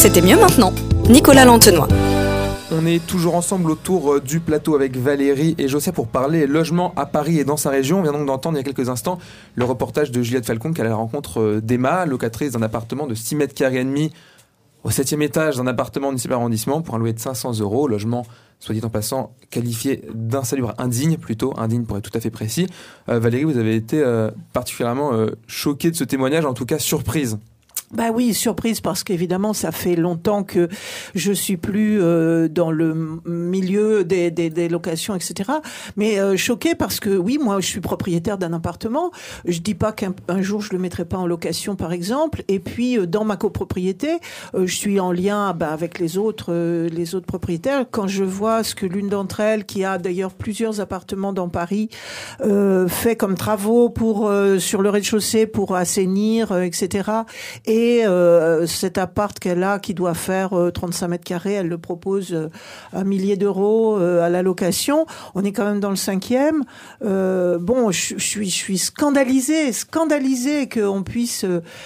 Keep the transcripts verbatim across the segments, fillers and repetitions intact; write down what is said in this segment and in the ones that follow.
c'était mieux maintenant. Nicolas Lantenois. On est toujours ensemble autour du plateau avec Valérie et Josia pour parler logement à Paris et dans sa région. On vient donc d'entendre il y a quelques instants le reportage de Juliette Falcon qui est à la rencontre d'Emma, locatrice d'un appartement de six mètres carrés et demi au septième étage d'un appartement du septième arrondissement pour un loyer de cinq cents euros. Logement, soit dit en passant, qualifié d'insalubre, indigne plutôt, indigne pour être tout à fait précis. Euh, Valérie, vous avez été euh, particulièrement euh, choquée de ce témoignage, en tout cas surprise. Bah oui, surprise parce qu'évidemment ça fait longtemps que je suis plus euh, dans le milieu des, des, des locations, et cetera. Mais euh, choquée parce que oui, moi je suis propriétaire d'un appartement. Je dis pas qu'un un jour je le mettrai pas en location, par exemple. Et puis euh, dans ma copropriété, euh, je suis en lien bah, avec les autres euh, les autres propriétaires. Quand je vois ce que l'une d'entre elles, qui a d'ailleurs plusieurs appartements dans Paris, euh, fait comme travaux pour euh, sur le rez-de-chaussée pour assainir, euh, et cetera. Et Et euh, cet appart qu'elle a, qui doit faire euh, trente-cinq mètres carrés, elle le propose euh, un millier d'euros euh, à la location. On est quand même dans le cinquième. Euh, bon, je, je suis, je suis scandalisée, scandalisée qu'on puisse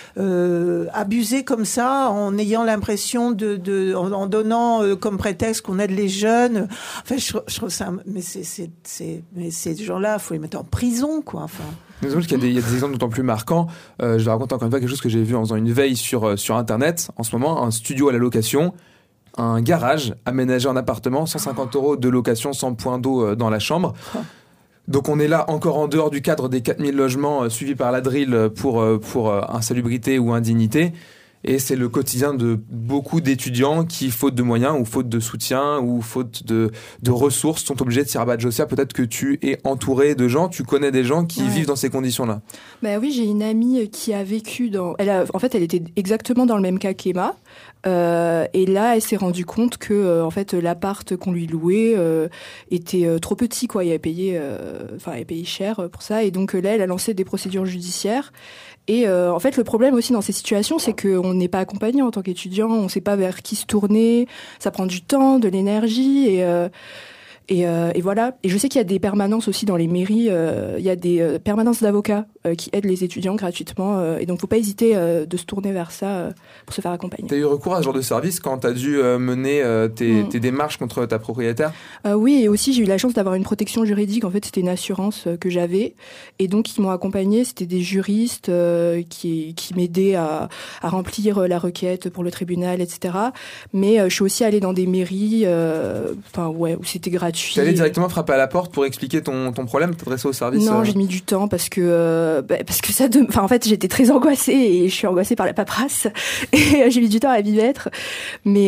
euh, abuser comme ça, en ayant l'impression de, de en, en donnant euh, comme prétexte qu'on aide les jeunes. Enfin, je, je trouve ça, mais c'est, c'est, c'est, mais ces gens-là, faut les mettre en prison, quoi. Enfin. Désolé, qu'il y a des, il y a des exemples d'autant plus marquants. Euh, je vais raconter encore une fois quelque chose que j'ai vu en faisant une veille sur, sur Internet. En ce moment, un studio à la location, un garage aménagé en appartement, cent cinquante euros de location sans point d'eau dans la chambre. Donc on est là encore en dehors du cadre des quatre mille logements euh, suivis par la D R I L pour, euh, pour euh, insalubrité ou indignité. Et c'est le quotidien de beaucoup d'étudiants qui, faute de moyens ou faute de soutien ou faute de, de ressources, sont obligés de s'y rabattre. Josia, peut-être que tu es entourée de gens, tu connais des gens qui ouais. vivent dans ces conditions-là. Bah oui, j'ai une amie qui a vécu dans... Elle a... En fait, elle était exactement dans le même cas qu'Emma. Euh, et là, elle s'est rendue compte que euh, en fait, l'appart qu'on lui louait euh, était euh, trop petit, quoi. Il avait payé, euh... enfin, elle payé cher pour ça. Et donc là, elle a lancé des procédures judiciaires. Et euh, en fait, le problème aussi dans ces situations, c'est qu'on n'est pas accompagné en tant qu'étudiant, on ne sait pas vers qui se tourner, ça prend du temps, de l'énergie, et, euh, et, euh, et voilà. Et je sais qu'il y a des permanences aussi dans les mairies, euh, il y a des euh, permanences d'avocats euh, qui aident les étudiants gratuitement, euh, et donc il ne faut pas hésiter euh, de se tourner vers ça euh, pour se faire accompagner. Tu as eu recours à ce genre de service quand tu as dû euh, mener euh, tes, mmh. tes démarches contre ta propriétaire ? euh, Oui, et aussi j'ai eu la chance d'avoir une protection juridique. En fait, c'était une assurance euh, que j'avais, et donc ils m'ont accompagnée. C'était des juristes euh, qui, qui m'aidaient à, à remplir euh, la requête pour le tribunal, et cetera. Mais euh, je suis aussi allée dans des mairies euh, ouais, où c'était gratuit. Tu allais directement frapper à la porte pour expliquer ton, ton problème, t'adresser au service ? Non, euh... j'ai mis du temps parce que, euh, bah, parce que ça, de... enfin, en fait, j'étais très angoissée et je suis angoissée par la paperasse et j'ai mis du temps à m'y mettre. Mais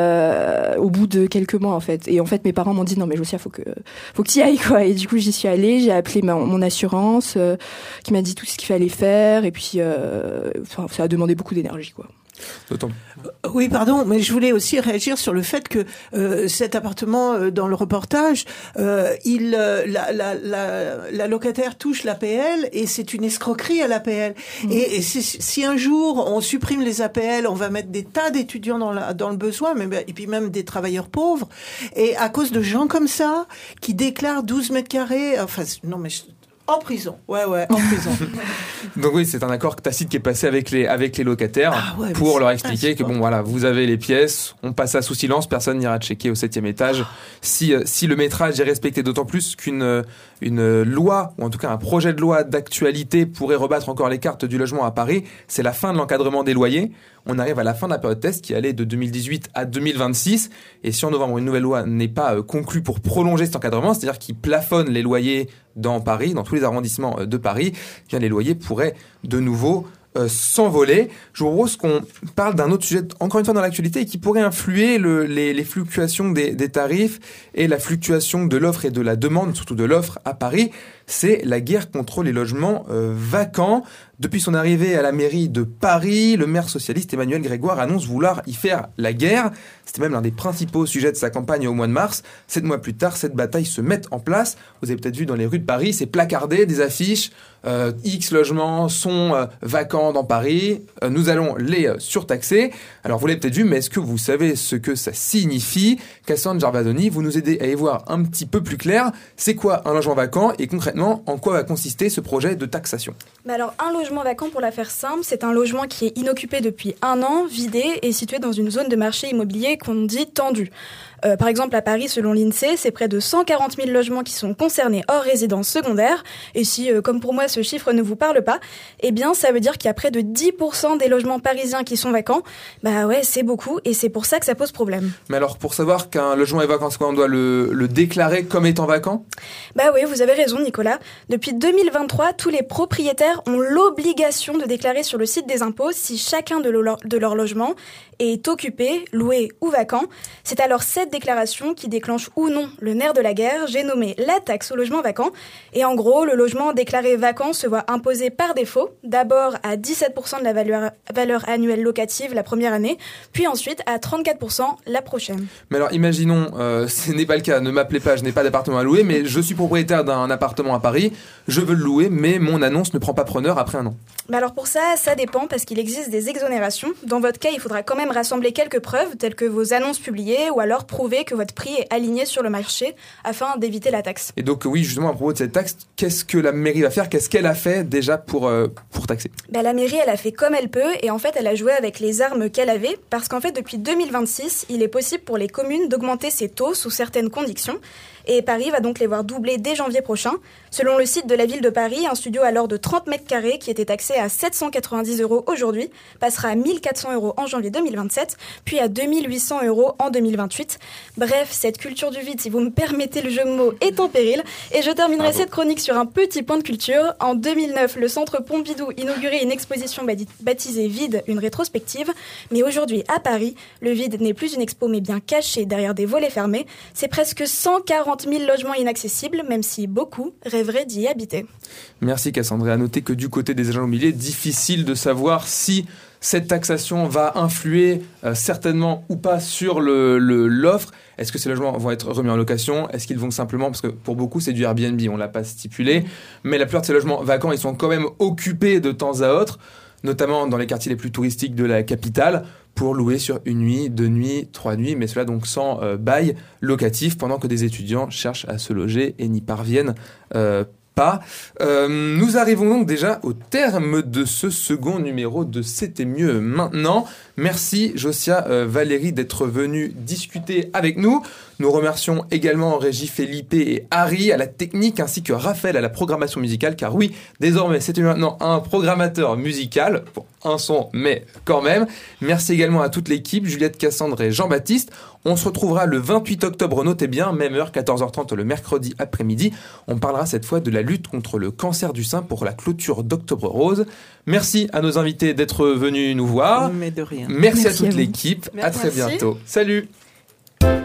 euh, au bout de quelques mois, en fait. Et en fait, mes parents m'ont dit non, mais Josia, faut que, faut que t'y ailles, quoi. Et du coup, j'y suis allée. J'ai appelé ma, mon assurance euh, qui m'a dit tout ce qu'il fallait faire. Et puis, euh, enfin, ça a demandé beaucoup d'énergie, quoi. Autant. Oui, pardon, mais je voulais aussi réagir sur le fait que euh, cet appartement, euh, dans le reportage, euh, il, euh, la, la, la, la locataire touche l'A P L et c'est une escroquerie à l'A P L. Mmh. Et, et si, si un jour on supprime les A P L, on va mettre des tas d'étudiants dans, la, dans le besoin, mais, et puis même des travailleurs pauvres. Et à cause de gens comme ça, qui déclarent douze mètres carrés, enfin, non mais... Je, En prison, ouais, ouais, en prison. Donc oui, c'est un accord tacite qui est passé avec les, avec les locataires ah ouais, pour leur expliquer que bon, voilà, vous avez les pièces, on passe ça sous silence, personne n'ira checker au septième étage. Si, si le métrage est respecté, d'autant plus qu'une une loi, ou en tout cas un projet de loi d'actualité pourrait rebattre encore les cartes du logement à Paris, c'est la fin de l'encadrement des loyers. On arrive à la fin de la période test qui allait de deux mille dix-huit à deux mille vingt-six. Et si en novembre, une nouvelle loi n'est pas euh, conclue pour prolonger cet encadrement, c'est-à-dire qu'il plafonne les loyers dans Paris, dans tous les arrondissements de Paris, eh bien les loyers pourraient de nouveau euh, s'envoler. Je vous propose qu'on parle d'un autre sujet, encore une fois dans l'actualité, et qui pourrait influer le, les, les fluctuations des, des tarifs et la fluctuation de l'offre et de la demande, surtout de l'offre à Paris. C'est la guerre contre les logements euh, vacants. Depuis son arrivée à la mairie de Paris, le maire socialiste Emmanuel Grégoire annonce vouloir y faire la guerre. C'était même l'un des principaux sujets de sa campagne au mois de mars. Sept mois plus tard, cette bataille se met en place. Vous avez peut-être vu dans les rues de Paris, c'est placardé, des affiches. Euh, X logements sont euh, vacants dans Paris. Euh, nous allons les euh, surtaxer. Alors vous l'avez peut-être vu, mais est-ce que vous savez ce que ça signifie ? Cassandre Gervasoni, vous nous aidez à y voir un petit peu plus clair. C'est quoi un logement vacant ? Et concrètement, concrètement, en quoi va consister ce projet de taxation ? Bah alors, un logement vacant, pour la faire simple, c'est un logement qui est inoccupé depuis un an, vidé et situé dans une zone de marché immobilier qu'on dit tendue. Euh, par exemple, à Paris, selon l'INSEE, c'est près de cent quarante mille logements qui sont concernés hors résidence secondaire. Et si, euh, comme pour moi, ce chiffre ne vous parle pas, eh bien, ça veut dire qu'il y a près de dix pour cent des logements parisiens qui sont vacants. Bah ouais, c'est beaucoup et c'est pour ça que ça pose problème. Mais alors, pour savoir qu'un logement est vacant, c'est quoi ? On doit le, le déclarer comme étant vacant ? Bah oui, vous avez raison, Nicolas. Depuis deux mille vingt-trois, tous les propriétaires ont l'obligation de déclarer sur le site des impôts si chacun de, lo- de leur logement est occupé, loué ou vacant. C'est alors cette déclaration qui déclenche ou non le nerf de la guerre. J'ai nommé la taxe au logement vacant. Et en gros, le logement déclaré vacant se voit imposer par défaut, d'abord à dix-sept pour cent de la valeur, valeur annuelle locative la première année, puis ensuite à trente-quatre pour cent la prochaine. Mais alors, imaginons, euh, ce n'est pas le cas, ne m'appelez pas, je n'ai pas d'appartement à louer, mais je suis propriétaire d'un appartement à Paris, je veux le louer, mais mon annonce ne prend pas preneur après un an. Mais alors pour ça, ça dépend parce qu'il existe des exonérations. Dans votre cas, il faudra quand même rassembler quelques preuves, telles que vos annonces publiées, ou alors prouver que votre prix est aligné sur le marché afin d'éviter la taxe. Et donc oui, justement, à propos de cette taxe, qu'est-ce que la mairie va faire ? Qu'est-ce qu'elle a fait déjà pour, euh, pour taxer ? Ben, la mairie, elle a fait comme elle peut et en fait, elle a joué avec les armes qu'elle avait parce qu'en fait, depuis deux mille vingt-six, il est possible pour les communes d'augmenter ses taux sous certaines conditions. Et Paris va donc les voir doubler dès janvier prochain. Selon le site de la ville de Paris, un studio alors de trente mètres carrés qui était taxé à sept cent quatre-vingt-dix euros aujourd'hui passera à mille quatre cents euros en janvier deux mille vingt-sept, puis à deux mille huit cents euros en deux mille vingt-huit. Bref, cette culture du vide, si vous me permettez le jeu de mots, est en péril. Et je terminerai Bravo. cette chronique sur un petit point de culture. En deux mille neuf, le Centre Pompidou inaugurait une exposition baptisée Vide, une rétrospective. Mais aujourd'hui, à Paris, le vide n'est plus une expo mais bien caché derrière des volets fermés. C'est presque cent quarante mille logements inaccessibles, même si beaucoup rêveraient d'y habiter. Merci Cassandre. À noter que du côté des agents immobiliers, difficile de savoir si cette taxation va influer euh, certainement ou pas sur le, le, l'offre. Est-ce que ces logements vont être remis en location ? Est-ce qu'ils vont simplement, parce que pour beaucoup c'est du Airbnb, on ne l'a pas stipulé, mais la plupart de ces logements vacants, ils sont quand même occupés de temps à autre, notamment dans les quartiers les plus touristiques de la capitale, pour louer sur une nuit, deux nuits, trois nuits, mais cela donc sans euh, bail locatif, pendant que des étudiants cherchent à se loger et n'y parviennent euh, pas. Euh, nous arrivons donc déjà au terme de ce second numéro de C'était mieux maintenant. Merci Josia euh, Valérie d'être venue discuter avec nous. Nous remercions également en régie Felipe et Harry à la technique ainsi que Raphaël à la programmation musicale, car oui, désormais c'était maintenant un programmateur musical, bon, un son mais quand même. Merci également à toute l'équipe, Juliette, Cassandre et Jean-Baptiste. On se retrouvera le vingt-huit octobre, notez bien, même heure, quatorze heures trente le mercredi après-midi. On parlera cette fois de la lutte contre le cancer du sein pour la clôture d'Octobre Rose. Merci à nos invités d'être venus nous voir. Mais de rien. Merci, Merci à toute à l'équipe. Merci. À très bientôt. Salut.